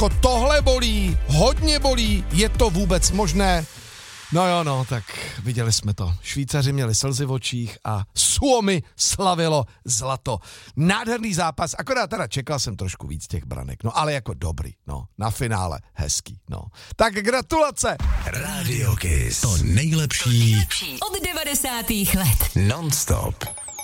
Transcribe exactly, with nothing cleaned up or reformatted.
jako tohle bolí, hodně bolí, je to vůbec možné? No jo, no, tak viděli jsme to. Švýcaři měli slzy v očích a Suomi slavilo zlato. Nádherný zápas, akorát teda čekal jsem trošku víc těch branek, no ale jako dobrý, no, na finále hezký, no. Tak gratulace! Radio Kiss, to nejlepší, od devadesátých let. non-stop.